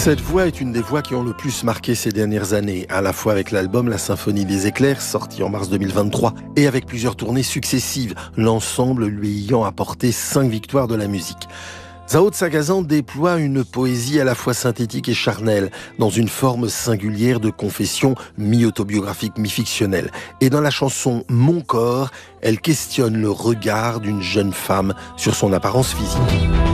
Cette voix est une des voix qui ont le plus marqué ces dernières années, à la fois avec l'album La Symphonie des éclairs, sorti en mars 2023, et avec plusieurs tournées successives, l'ensemble lui ayant apporté 5 victoires de la musique. Zao de Sagazan déploie une poésie à la fois synthétique et charnelle, dans une forme singulière de confession mi-autobiographique, mi-fictionnelle. Et dans la chanson Mon corps, elle questionne le regard d'une jeune femme sur son apparence physique.